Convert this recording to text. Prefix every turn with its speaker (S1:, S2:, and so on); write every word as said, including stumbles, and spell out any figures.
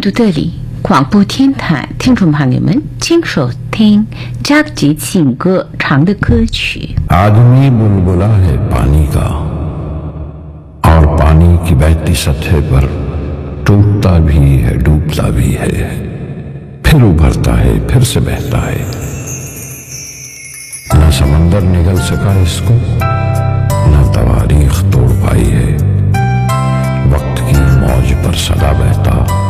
S1: 读这里，广播天台听众朋友们，请收听加吉情歌唱的歌曲。
S2: आदमी बुलबुला है पानी का और पानी की बहती सतह पर टूटता भी है, डूबता भी है, फिर उभरता है, फिर से बहता है। न समंदर निगल सका इसको, न तवारीख तोड़ पाई है। वक्त की मौज पर सदा बहता